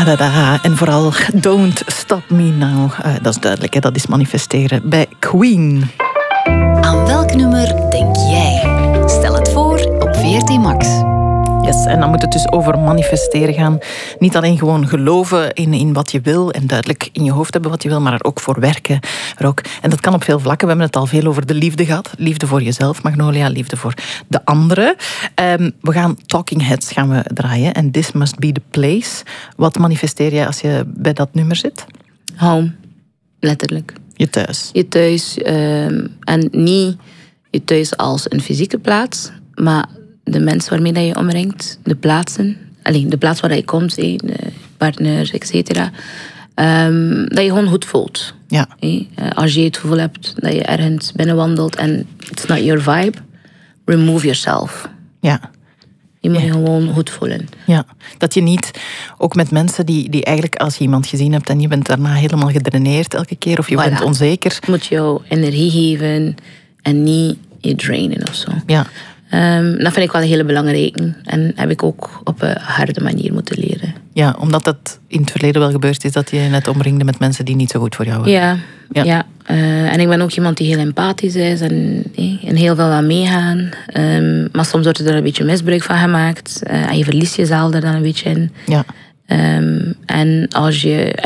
Da-da-da. En vooral Don't Stop Me Now. Dat is duidelijk, hè? Dat is manifesteren bij Queen. Aan welk nummer denk jij? Stel het voor op VRT Max. Yes, en dan moet het dus over manifesteren gaan. Niet alleen gewoon geloven in wat je wil en duidelijk in je hoofd hebben wat je wil, maar er ook voor werken. En dat kan op veel vlakken. We hebben het al veel over de liefde gehad. Liefde voor jezelf, Magnolia. Liefde voor de anderen. We gaan Talking Heads gaan we draaien. En This Must Be The Place. Wat manifesteer jij als je bij dat nummer zit? Home. Letterlijk. Je thuis. Je thuis. En niet je thuis als een fysieke plaats, maar de mensen waarmee dat je omringt, de plaatsen, alleen de plaats waar je komt, de partner, et cetera, dat je gewoon goed voelt. Ja. Als je het gevoel hebt dat je ergens binnenwandelt en it's not your vibe, remove yourself. Ja. Je moet je gewoon goed voelen. Ja, dat je niet, ook met mensen die eigenlijk, als je iemand gezien hebt en je bent daarna helemaal gedreneerd elke keer, of je bent onzeker. Je moet jou energie geven en niet je drainen of zo. Ja. Dat vind ik wel een hele belangrijke. En heb ik ook op een harde manier moeten leren. Ja, omdat dat in het verleden wel gebeurd is, dat je net omringde met mensen die niet zo goed voor jou waren. Ja. En ik ben ook iemand die heel empathisch is en heel veel aan meegaan. Maar soms wordt er een beetje misbruik van gemaakt. En je verliest jezelf er dan een beetje in. Ja. En als je